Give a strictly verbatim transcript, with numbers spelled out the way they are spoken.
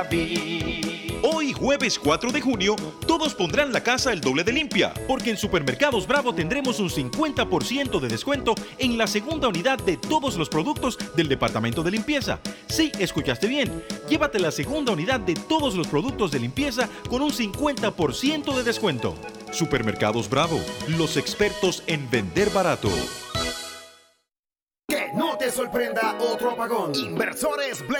Hoy, jueves cuatro de junio, todos pondrán la casa el doble de limpia, porque en Supermercados Bravo tendremos un cincuenta por ciento de descuento en la segunda unidad de todos los productos del departamento de limpieza. Sí, escuchaste bien. Llévate la segunda unidad de todos los productos de limpieza con un cincuenta por ciento de descuento. Supermercados Bravo, los expertos en vender barato. Que no te sorprenda otro apagón. Inversores Blaze